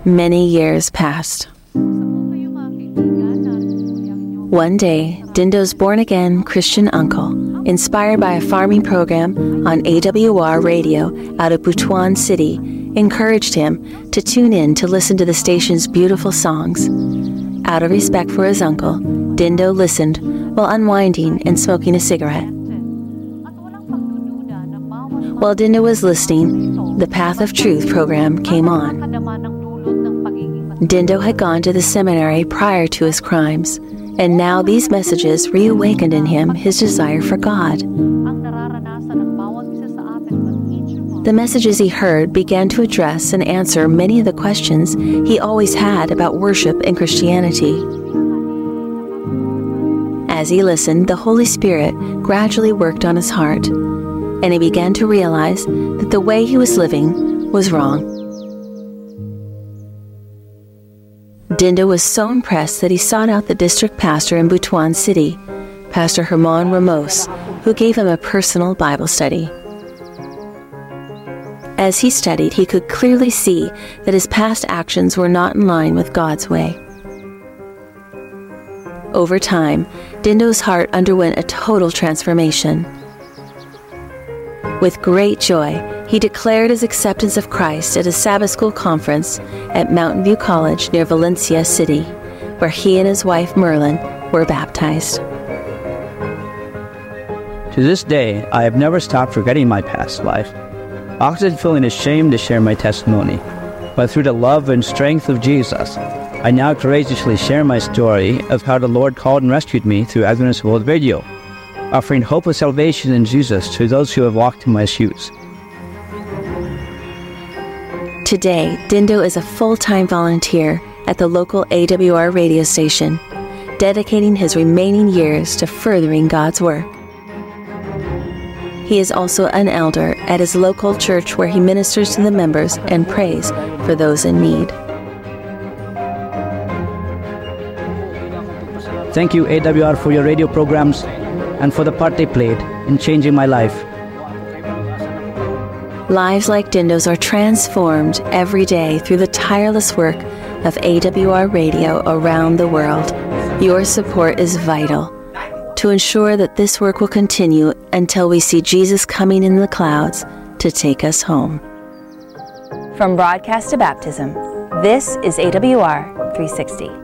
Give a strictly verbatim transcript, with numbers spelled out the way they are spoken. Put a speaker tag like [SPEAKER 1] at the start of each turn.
[SPEAKER 1] Many years passed. One day, Dindo's born-again Christian uncle, inspired by a farming program on A W R radio out of Butuan City, encouraged him to tune in to listen to the station's beautiful songs. Out of respect for his uncle, Dindo listened while unwinding and smoking a cigarette. While Dindo was listening, the Path of Truth program came on. Dindo had gone to the seminary prior to his crimes, and now these messages reawakened in him his desire for God. The messages he heard began to address and answer many of the questions he always had about worship and Christianity. As he listened, the Holy Spirit gradually worked on his heart, and he began to realize that the way he was living was wrong. Dindo was so impressed that he sought out the district pastor in Butuan City, Pastor Herman Ramos, who gave him a personal Bible study. As he studied, he could clearly see that his past actions were not in line with God's way. Over time, Dindo's heart underwent a total transformation. With great joy, he declared his acceptance of Christ at a Sabbath school conference at Mountain View College near Valencia City, where he and his wife Merlin were baptized.
[SPEAKER 2] To this day, I have never stopped forgetting my past life, often feeling ashamed to share my testimony. But through the love and strength of Jesus, I now courageously share my story of how the Lord called and rescued me through Adventist World Radio, offering hope of salvation in Jesus to those who have walked in my shoes.
[SPEAKER 1] Today, Dindo is a full-time volunteer at the local A W R radio station, dedicating his remaining years to furthering God's work. He is also an elder at his local church where he ministers to the members and prays for those in need.
[SPEAKER 2] Thank you, A W R, for your radio programs and for the part they played in changing my life.
[SPEAKER 1] Lives like Dindo's are transformed every day through the tireless work of A W R Radio around the world. Your support is vital to ensure that this work will continue until we see Jesus coming in the clouds to take us home.
[SPEAKER 3] From broadcast to baptism, this is A W R three sixty.